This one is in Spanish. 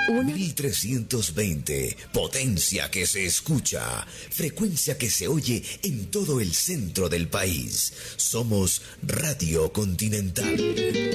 1320, potencia que se escucha, frecuencia que se oye en todo el centro del país. Somos Radio Continental.